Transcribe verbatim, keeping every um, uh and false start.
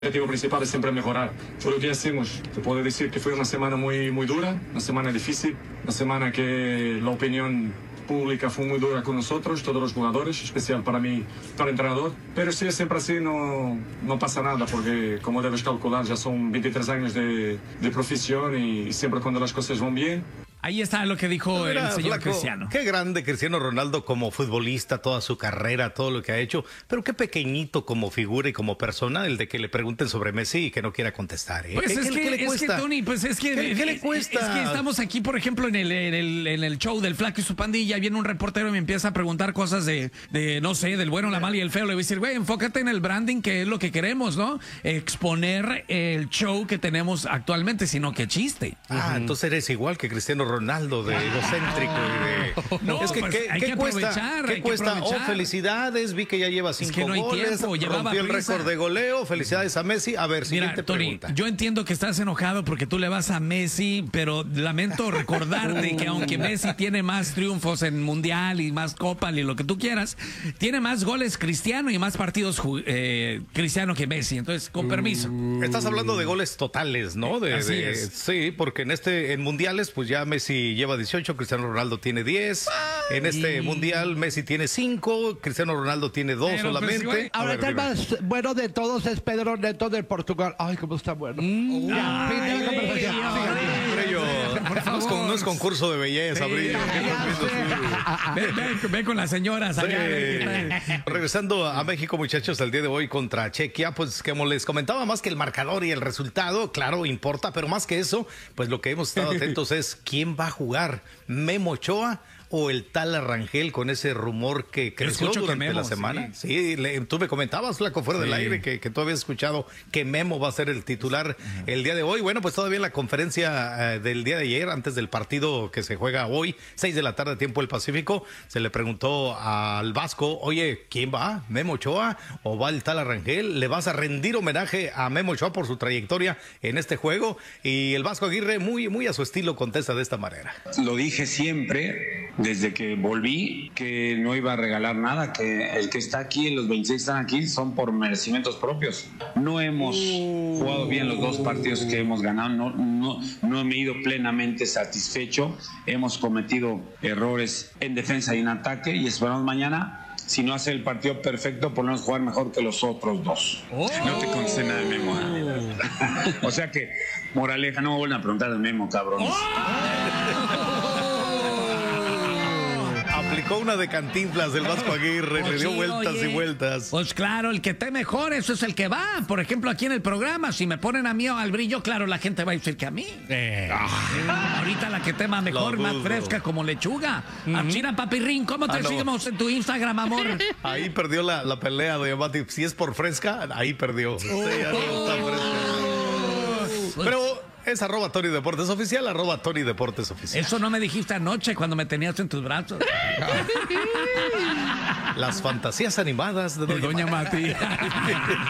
El objetivo principal es siempre mejorar. Fue lo que hacemos. Te puedo decir que fue una semana muy, muy dura, una semana difícil, una semana que la opinión pública fue muy dura con nosotros, todos los jugadores, especial para mí, para el entrenador. Pero si es siempre así, no, no pasa nada, porque como debes calcular, ya son veintitrés años de, de profesión y siempre cuando las cosas van bien. Ahí está lo que dijo Mira, el señor flaco, Cristiano. Qué grande Cristiano Ronaldo como futbolista, toda su carrera, todo lo que ha hecho, pero qué pequeñito como figura y como persona el de que le pregunten sobre Messi y que no quiera contestar. ¿eh? Pues ¿Qué, es, qué, que, qué le es que, cuesta? Tony, pues es que... ¿Qué, qué le cuesta? Es que estamos aquí, por ejemplo, en el, en el, en el show del Flaco y su pandilla, viene un reportero y me empieza a preguntar cosas de, de no sé, del bueno, la mala y el feo. Le voy a decir, güey, enfócate en el branding, que es lo que queremos, ¿no? Exponer el show que tenemos actualmente, sino que chiste. Ah, uh-huh. Entonces eres igual que Cristiano Ronaldo, de egocéntrico y de... No, es que, pues ¿qué, hay ¿qué que cuesta? aprovechar, ¿Qué hay cuesta? que Oh, aprovechar. felicidades, vi que ya lleva cinco Es que no hay goles, tiempo, llevaba rompió el prisa. récord de goleo, felicidades a Messi. A ver, siguiente Mira, Tony, pregunta. yo entiendo que estás enojado porque tú le vas a Messi, pero lamento recordarte que aunque Messi tiene más triunfos en Mundial y más Copa y lo que tú quieras, tiene más goles Cristiano y más partidos eh, Cristiano que Messi. Entonces, con permiso. Estás hablando de goles totales, ¿no? De, Así de, es. Sí, porque en este en mundiales, pues ya Messi lleva dieciocho, Cristiano Ronaldo tiene diez. Ay. En este mundial, Messi tiene cinco, Cristiano Ronaldo tiene dos Pero, solamente. pues, Ahora el más bueno de todos es Pedro Neto del Portugal. Ay, cómo está bueno. Mm. Ya, fin de la conversación. Brillo. No es, con, no es concurso de belleza, Sí. Brillo. Ve, ve, ve con las señoras allá. Sí. Regresando a México, muchachos, el día de hoy contra Chequia, pues como les comentaba, más que el marcador y el resultado, claro, importa, pero más que eso, pues lo que hemos estado atentos es quién va a jugar, Memo Ochoa o el Tala Rangel, con ese rumor que creció durante Memo, la semana. Sí, sí le, tú me comentabas, Flaco, fuera sí. del aire, que, que tú habías escuchado que Memo va a ser el titular uh-huh. el día de hoy. Bueno, pues todavía en la conferencia uh, del día de ayer, antes del partido que se juega hoy, seis de la tarde, tiempo del Pacífico, se le preguntó al Vasco, oye, ¿quién va? ¿Memo Ochoa o va el Tala Rangel? ¿Le vas a rendir homenaje a Memo Ochoa por su trayectoria en este juego? Y el Vasco Aguirre, muy, muy a su estilo, contesta de esta manera. Lo dije siempre, desde que volví, que no iba a regalar nada, que el que está aquí, los veintiséis están aquí, son por merecimientos propios. No hemos jugado bien los dos partidos que hemos ganado, no, no, no me he ido plenamente satisfecho, hemos cometido errores en defensa y en ataque y esperamos mañana, si no hace el partido perfecto, por lo menos jugar mejor que los otros dos. Oh. No te contesté nada de Memo. Oh. O sea que, moraleja, no me vuelvan a preguntar de Memo, cabrones. Oh. Aplicó una de Cantinflas del Vasco Aguirre, oh, le dio sí, vueltas oye, y vueltas. Pues claro, el que esté mejor, eso es el que va. Por ejemplo, aquí en el programa, si me ponen a mí o al Brillo, claro, la gente va a decir que a mí. Eh. Ah. Ahorita la que tema mejor, más fresca, como lechuga. Uh-huh. Achira Papirrín, ¿cómo te ah, no. seguimos en tu Instagram, amor? Ahí perdió la, la pelea de Mati. Si es por fresca, ahí perdió. Oh. Sí, ya no está fresca. Oh. Pero... es arroba Tony Deportes Oficial, arroba Tony Deportes Oficial. Eso no me dijiste anoche cuando me tenías en tus brazos. Las fantasías animadas de Doña, de Doña Mati.